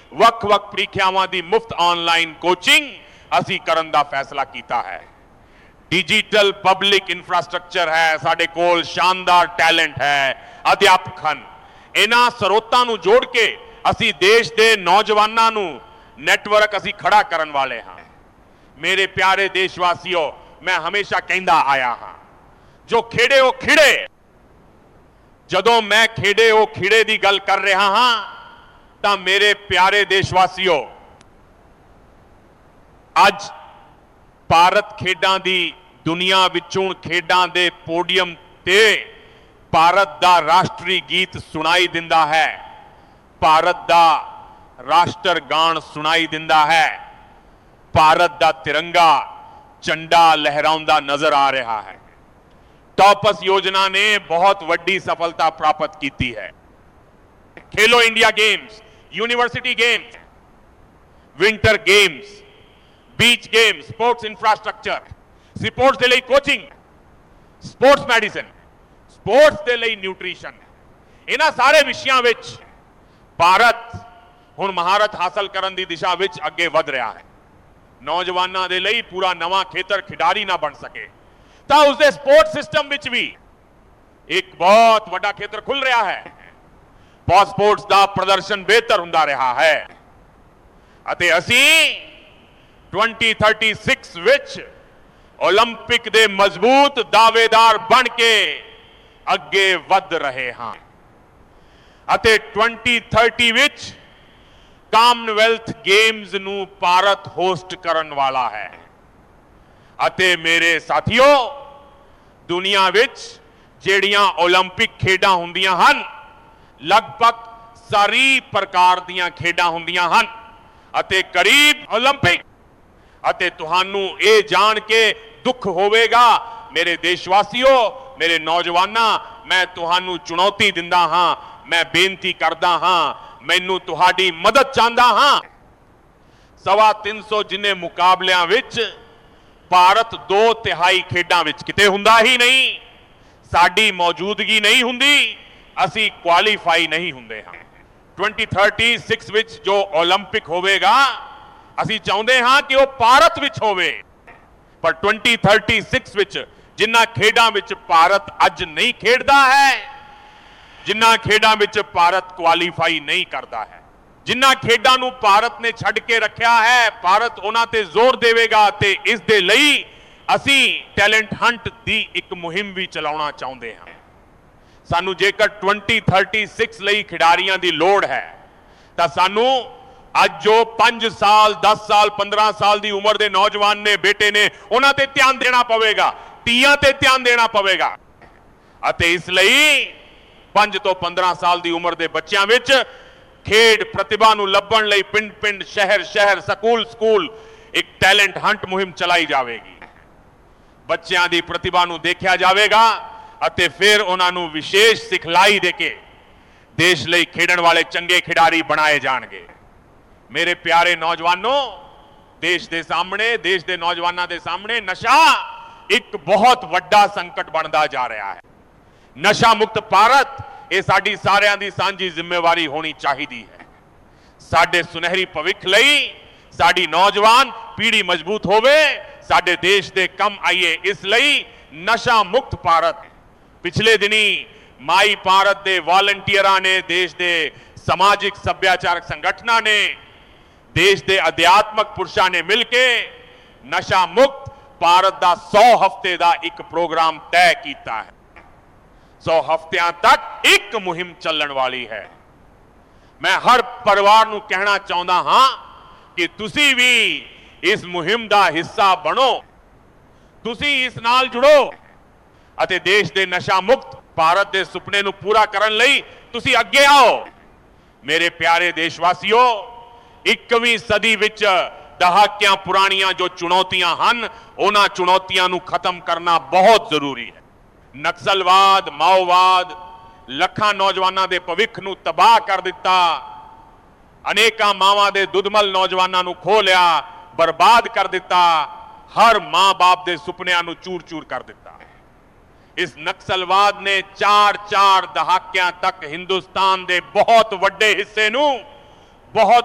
ਵੱਖ-ਵੱਖ ਪ੍ਰੀਖਿਆਵਾਂ ਦੀ ਮੁਫਤ ਆਨਲਾਈਨ ਕੋਚਿੰਗ ਅਸੀਂ ਕਰਨ ਦਾ ਫੈਸਲਾ ਕੀਤਾ ਹੈ। डिजिटल पब्लिक इंफ्रास्ट्रक्चर है, साडे कोल शानदार टैलेंट है, अध्यापक हन। इन्हां स्रोतां नूं जोड़ के असी देश के नौजवानों नूं नैटवर्क असी खड़ा करन वाले हाँ। मेरे प्यारे देशवासियों, मैं हमेशा कहंदा आया हाँ, जो खेड़े वो खिड़े। जदों मैं खेड़े वो खिड़े की गल कर रहा हाँ, तां मेरे प्यारे देशवासियों, अज भारत खेडां दी दुनिया विचों खेडां दे पोडियम ते भारत दा राष्ट्री गीत सुनाई दिंदा है, भारत दा राष्ट्र गान सुनाई दिंदा है, भारत दा तिरंगा झंडा लहराउंदा नजर आ रहा है। टॉपस योजना ने बहुत वड्डी सफलता प्राप्त की है। खेलो India games, university games, winter games, बीच गेम, स्पोर्ट्स इंफ्रास्ट्रक्चर, स्पोर्ट्स के लिए कोचिंग, स्पोर्ट्स मेडिसिन, स्पोर्ट्स के लिए न्यूट्रीशन, इन्हां सारे विषयों में भारत हुण महारत हासिल करने की दिशा में अगे वध रहा है। नौजवानों के लिए पूरा नवा खेतर खिडारी ना बन सके तो उसके स्पोर्ट्स सिस्टम में भी एक बहुत बड़ा खेतर खुल रहा है। बहुत स्पोर्ट्स का प्रदर्शन बेहतर हुंदा रहा है अते असी 2036 विच ओलंपिक दे मजबूत दावेदार बन के अगे वध रहे हां अते 2030 विच कामनवेल्थ गेम्स नू भारत होस्ट करन वाला है। अते मेरे साथियों, दुनिया विच जेड़ियां ओलंपिक खेडां हुंदियां हन, लगभग सारी प्रकार दीयां खेडां हुंदियां हन अते करीब ओलंपिक अते तुहानू ये जान के दुख होवेगा मेरे देशवासियों, मेरे नौजवाना, मैं तुहानू चुनौती दिंदा हां, मैं बेनती करदा हां, मैनू तुहाडी मदद चाहता हां। 350 जिन्ने मुकाबलियां विच भारत 2/3 खेडां विच किते हुंदा ही नहीं, साडी मौजूदगी नहीं हुंदी, असी क्वालीफाई नहीं हुंदे हां। 2036 विच जो ओलंपिक होवेगा असी चाहते हाँ कि वह भारत विच होवे, पर 2036 विच जिन्ना खेडां विच भारत अज नहीं खेडदा है, जिन्ना खेडां विच भारत क्वालीफाई नहीं करता है, जिन्ना खेडां नूं भारत ने छड़ के रखा है, भारत उन्हां ते जोर देवेगा ते इस दे लई असी टैलेंट हंट दी एक मुहिम भी चलाउणा चाहुंदे हां। सानू जेकर 2036 लई खिडारियां दी लोड़ है तां सानू आज जो 5 साल 10 साल 15 साल की उम्र के नौजवान ने, बेटे ने, उन्हां ते ध्यान देना पवेगा, धीआं ते ध्यान देना पवेगा। अते इसलिए 5 तो 15 साल की उम्र के बच्चों में खेड प्रतिभा नूं लभण लई पिंड पिंड, शहर शहर, स्कूल स्कूल एक टैलेंट हंट मुहिम चलाई जाएगी। बच्चों की प्रतिभा नूं देखा जाएगा अते फिर उन्हां नूं विशेष सिखलाई देके देश लई खेडण वाले चंगे खिडारी बनाए जाणगे। मेरे प्यारे नौजवानों, देश के सामने, देश के नौजवानों के सामने नशा एक बहुत वड्डा संकट बनता जा रहा है। नशा मुक्त भारत ये साडी सारियां दी सांझी जिम्मेवारी होनी चाहिए है। साडे सुनहरी भविख लई साडी नौजवान पीढ़ी मजबूत होवे, साडे देश दे कम आइए, इसलिए नशा मुक्त भारत। पिछले दिनी माई भारत दे वॉलंटियरां ने, देश दे समाजिक सभ्याचारक संगठनां ने, देश के अध्यात्मक पुरुषों ने मिलके नशा मुक्त भारत का 100 हफ्ते का एक प्रोग्राम तय किया है। 100 हफ्तियां तक एक मुहिम चलने वाली है। मैं हर परिवार नूं कहना चाहता हाँ कि तुसी भी इस मुहिम का हिस्सा बनो, तुसी इस नाल जुड़ो अते देश के नशा मुक्त भारत के सुपने नूं पूरा करन लई तुसी अगे आओ। मेरे प्यारे देशवासियों, 21वीं सदी विच दहाकियां पुरानियां जो चुनौतियां हन, उन्हां चुनौतियां नूं खत्म करना बहुत जरूरी है। नक्सलवाद, माओवाद लखां नौजवानों के भविख नूं तबाह कर दिता, अनेकां मावां दे दुधमल नौजवानों नूं खो लिया, बर्बाद कर दिता, हर मां बाप के सुपनियां नूं चूर चूर कर दिता। इस नक्सलवाद ने 4 दहाकियां तक हिंदुस्तान के बहुत वड्डे हिस्से नूं बहुत